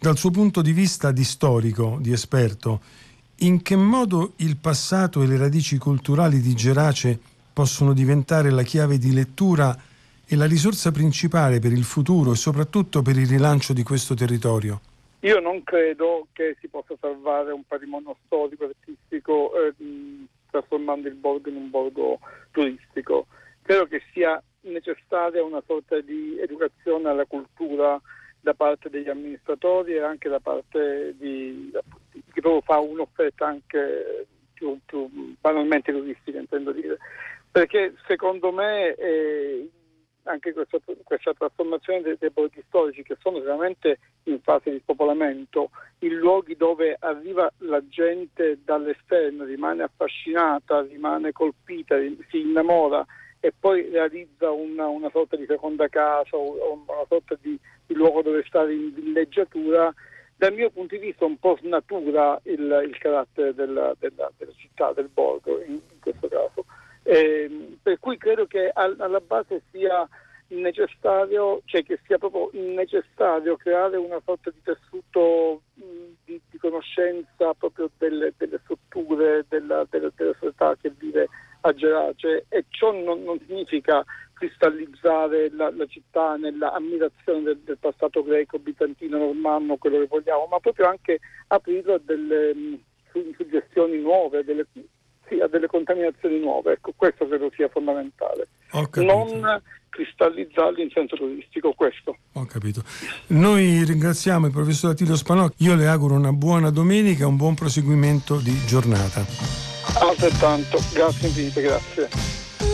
Dal suo punto di vista di storico, di esperto, in che modo il passato e le radici culturali di Gerace possono diventare la chiave di lettura e la risorsa principale per il futuro e soprattutto per il rilancio di questo territorio? Io non credo che si possa salvare un patrimonio storico e artistico trasformando il borgo in un borgo turistico. Credo che sia necessaria una sorta di educazione alla cultura da parte degli amministratori e anche da parte di chi proprio fa un'offerta anche più banalmente turistica, intendo dire. Perché secondo me anche questa trasformazione dei borghi storici, che sono veramente in fase di spopolamento, in luoghi dove arriva la gente dall'esterno, rimane affascinata, rimane colpita, si innamora e poi realizza una sorta di seconda casa o una sorta di luogo dove stare in villeggiatura, dal mio punto di vista un po' snatura il carattere della città, del borgo in questo caso. Per cui credo che alla base sia necessario, cioè che sia proprio necessario creare una sorta di tessuto di conoscenza proprio delle strutture della società che vive a Gerace, e ciò non significa cristallizzare la città nella ammirazione del passato greco, bizantino, normanno, quello che vogliamo, ma proprio anche aprirlo a delle suggestioni nuove, a delle contaminazioni nuove. Ecco, questo credo sia fondamentale. Non cristallizzarli in senso turistico, questo. Ho capito. Noi ringraziamo il professor Attilio Spanocchi, io le auguro una buona domenica e un buon proseguimento di giornata. Altrettanto, grazie infinite, grazie.